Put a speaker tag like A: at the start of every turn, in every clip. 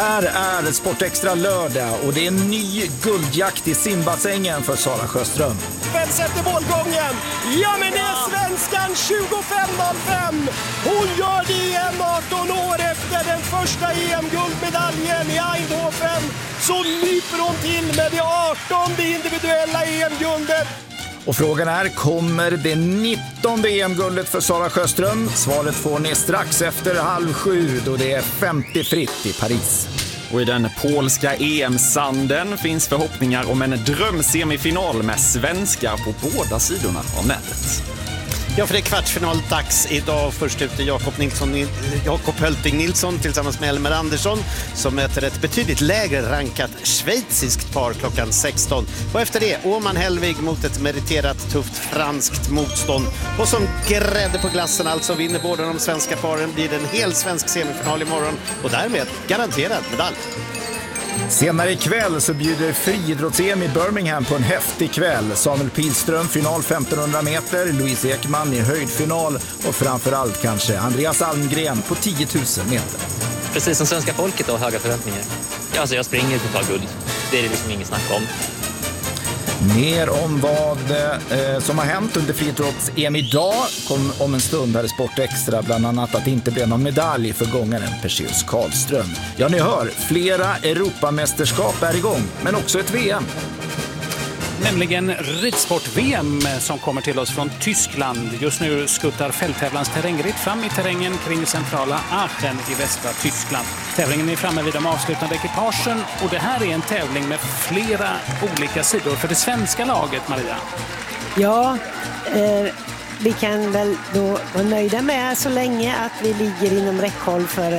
A: här är Sportextra lördag och det är en ny guldjakt i simbassängen för Sara Sjöström.
B: Vem sätter målgången? Ja, men det är svenskan 25.05. Hon gör det igen 18 år efter den första EM-guldmedaljen i Eindhoven. Så nyper hon till med det 18:e individuella EM-guldet.
A: Och frågan är, kommer det 19:e EM-guldet för Sara Sjöström? Svaret får ni strax efter 6:30 då det är 50 fritt i Paris.
C: Och i den polska EM-sanden finns förhoppningar om en drömsemifinal med svenskar på båda sidorna av nätet.
D: Ja, för det är kvartsfinaldags idag. Först ut är Jakob Hölting Nilsson tillsammans med Elmer Andersson som möter ett betydligt lägre rankat schweiziskt par klockan 16. Och efter det Åman Hellvig mot ett meriterat tufft franskt motstånd. Och som grädde på glassen alltså vinner båda de svenska paren, blir det en hel svensk semifinal imorgon och därmed garanterad medalj.
A: Senare ikväll så bjuder friidrotts-EM i Birmingham på en häftig kväll. Samuel Pilström final 1500 meter, Louise Ekman i höjdfinal och framförallt kanske Andreas Almgren på 10 000 meter.
E: Precis som svenska folket har höga förväntningar. Alltså jag springer till att ta guld. Det är det liksom ingen snack om.
A: Mer om vad som har hänt under friidrotts-EM idag kom om en stund här i Sportextra, bland annat att det inte blev någon medalj för gångaren Perseus Karlström. Ja, ni hör, flera Europamästerskap är igång, men också ett VM.
F: Nämligen ridsport-VM som kommer till oss från Tyskland. Just nu skuttar fälttävlans terrängritt fram i terrängen kring centrala Aachen i västra Tyskland. Tävlingen är framme vid de avslutande ekipagen och det här är en tävling med flera olika sidor för det svenska laget, Maria.
G: Ja, vi kan väl då vara nöjda med så länge att vi ligger inom räckhåll för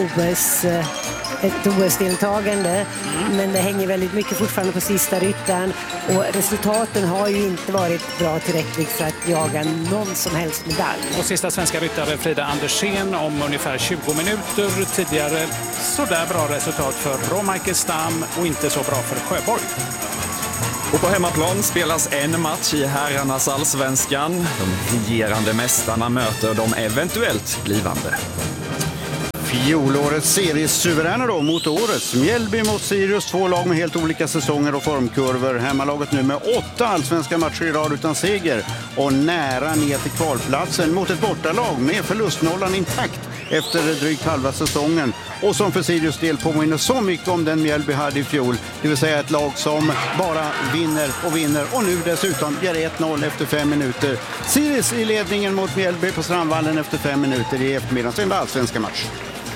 G: ett OS-deltagande. Men det hänger väldigt mycket fortfarande på sista ryttaren och resultaten har ju inte varit bra tillräckligt för att jaga någon som helst medalj.
F: Och sista svenska ryttare Frida Andersén om ungefär 20 minuter. Tidigare så där bra resultat för Romarke Stam och inte så bra för Sjöborg.
C: Och på hemmaplan spelas en match i herrarnas allsvenskan. De regerande mästarna möter de eventuellt blivande.
H: Fjolårets seriesuveräna då mot årets. Mjällby mot Sirius, 2 lag med helt olika säsonger och formkurvor. Hemmalaget nu med 8 allsvenska matcher i rad utan seger och nära ner till kvalplatsen mot ett bortalag med förlustnollan intakt efter drygt halva säsongen. Och som för Sirius del påminner så mycket om den Mjällby hade i fjol. Det vill säga ett lag som bara vinner och nu dessutom ger 1-0 efter 5 minuter. Sirius i ledningen mot Mjällby på Strandvallen efter 5 minuter i eftermiddagens enda allsvenska match.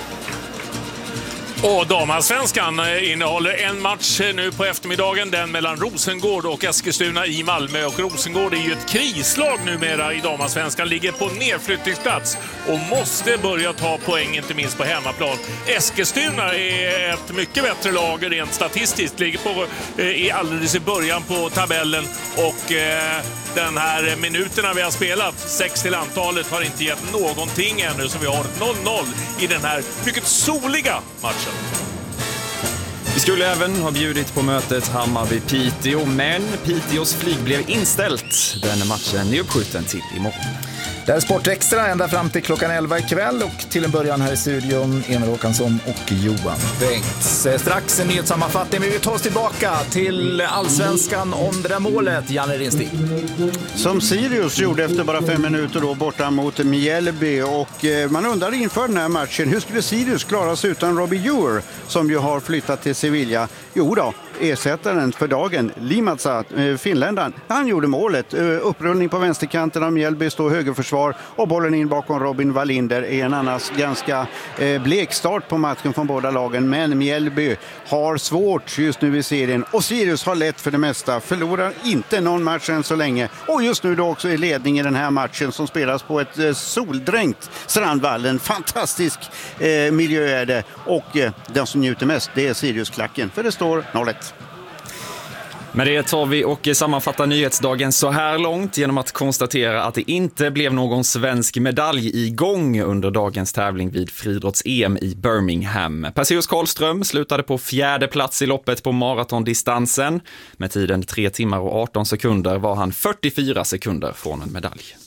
I: Och damallsvenskan innehåller en match nu på eftermiddagen, den mellan Rosengård och Eskilstuna i Malmö. Och Rosengård är ju ett krislag numera i damallsvenskan, ligger på nedflyttningsplats och måste börja ta poäng, inte minst på hemmaplan. Eskilstuna är ett mycket bättre lag rent statistiskt, ligger alldeles i början på tabellen och den här minuterna vi har spelat, 6 till antalet, har inte gett någonting ännu, så vi har 0-0 i den här mycket soliga matchen.
C: Vi skulle även ha bjudit på mötet Hammarby-Piteå, men Piteås flyg blev inställt. Den matchen är uppskjuten till imorgon.
A: Det är Sportextra ända fram till klockan 11 ikväll och till en början här i studion Emil Håkansson och Johan Bengts. Strax en nyhetssammanfattning, men vi tar oss tillbaka till allsvenskan om det där målet, Janne Rinstig.
H: Som Sirius gjorde efter bara 5 minuter då borta mot Mjällby och man undrar inför den här matchen, hur skulle Sirius klara sig utan Robbie Ewer som ju har flyttat till Sevilla? Jo då, ersättaren för dagen, Limatsa, finländaren, han gjorde målet. Upprullning på vänsterkanten av Mjällby, står högerförsvar och bollen in bakom Robin Wallinder är en annars ganska blek start på matchen från båda lagen. Men Mjällby har svårt just nu i serien och Sirius har lätt för det mesta. Förlorar inte någon match än så länge och just nu då också i ledning i den här matchen som spelas på ett soldränkt Strandvallen. Fantastisk miljö är det och den som njuter mest det är Sirius-klacken för det står 0-1.
C: Med det tar vi och sammanfattar nyhetsdagen så här långt genom att konstatera att det inte blev någon svensk medalj igång under dagens tävling vid friidrotts-EM i Birmingham. Perseus Karlström slutade på 4:e plats i loppet på maratondistansen. Med tiden 3 timmar och 18 sekunder var han 44 sekunder från en medalj.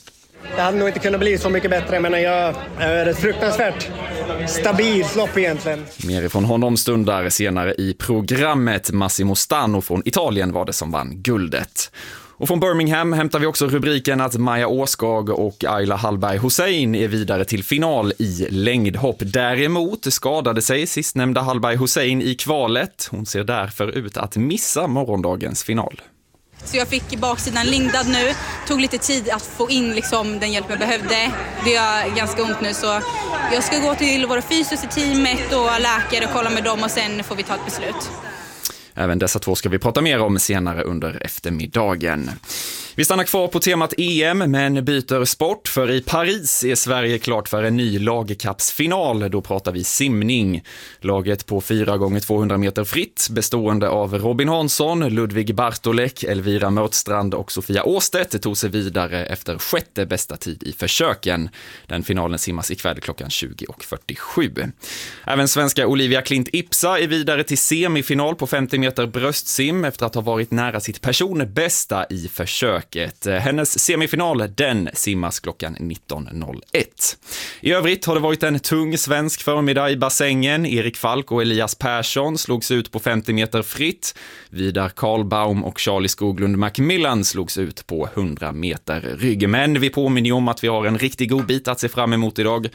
B: Det hade nog inte kunnat bli så mycket bättre, men jag är ett fruktansvärt stabilt lopp egentligen.
C: Mer ifrån honom stundar senare i programmet. Massimo Stano från Italien var det som vann guldet. Och från Birmingham hämtar vi också rubriken att Maja Åskag och Ayla Hallberg Hussein är vidare till final i längdhopp. Däremot skadade sig sistnämnda Hallberg Hussein i kvalet. Hon ser därför ut att missa morgondagens final.
J: Så jag fick baksidan lindad nu. Tog lite tid att få in liksom den hjälp jag behövde. Det gör ganska ont nu, så jag ska gå till våra fysios i teamet och läkare och kolla med dem och sen får vi ta ett beslut.
C: Även dessa två ska vi prata mer om senare under eftermiddagen. Vi stannar kvar på temat EM men byter sport, för i Paris är Sverige klart för en ny lagkappsfinal. Då pratar vi simning. Laget på 4x200 meter fritt bestående av Robin Hansson, Ludvig Bartolek, Elvira Mörtstrand och Sofia Åstedt tog sig vidare efter sjätte bästa tid i försöken. Den finalen simmas ikväll klockan 20:47. Även svenska Olivia Klint Ipsa är vidare till semifinal på 50 meter bröstsim efter att ha varit nära sitt personbästa i försök. Hennes semifinal, den simmas klockan 19:01. I övrigt har det varit en tung svensk förmiddag i bassängen. Erik Falk och Elias Persson slogs ut på 50 meter fritt. Vidar Karlbaum och Charlie Skoglund Macmillan slogs ut på 100 meter rygg. Men vi påminner om att vi har en riktig god bit att se fram emot idag.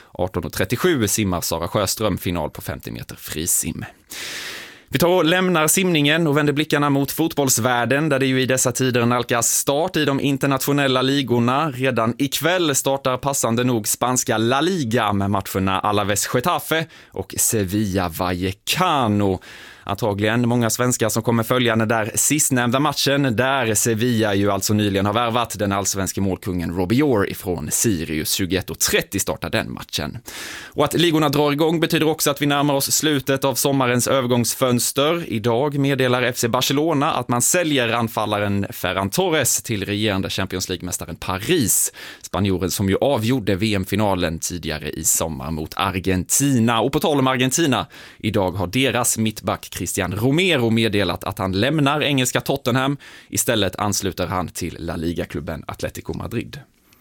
C: 18:37 simmar Sara Sjöström final på 50 meter frisim. Vi tar och lämnar simningen och vänder blickarna mot fotbollsvärlden där det ju i dessa tider nalkas start i de internationella ligorna. Redan ikväll startar passande nog spanska La Liga med matcherna Alaves Getafe och Sevilla Vallecano. Antagligen många svenskar som kommer följa den där sistnämnda matchen där Sevilla ju alltså nyligen har värvat den allsvenska målkungen Robbie Orr ifrån Sirius. 21:30 startar den matchen. Och att ligorna drar igång betyder också att vi närmar oss slutet av sommarens övergångsfönster. Idag meddelar FC Barcelona att man säljer anfallaren Ferran Torres till regerande Champions League-mästaren Paris. Spanjoren som ju avgjorde VM-finalen tidigare i sommar mot Argentina. Och på tal om Argentina, idag har deras mittback Christian Romero meddelat att han lämnar engelska Tottenham. Istället ansluter han till La Liga-klubben Atletico Madrid.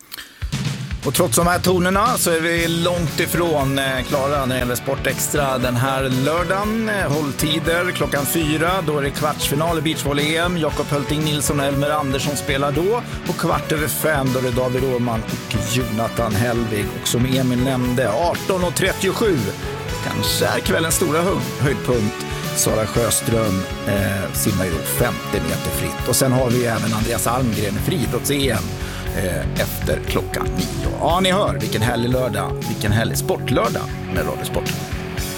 A: Och trots de här tonerna så är vi långt ifrån klara när det gäller Sport Extra den här lördagen. Hålltider klockan 4, då är det kvartsfinal i beachvolley-EM. Jakob Hölting Nilsson och Elmer Andersson spelar då. Och 5:15 då är det David Åhman och Jonathan Hellvig. Och som Emil nämnde, 18:37 kanske är kvällens stora höjdpunkt. Sara Sjöström simmar ju 50 meter fritt. Och sen har vi även Andreas Almgren i friidrotts-EM efter klockan 9. Ja, ni hör, vilken härlig lördag, vilken härlig sportlördag med Radiosporten.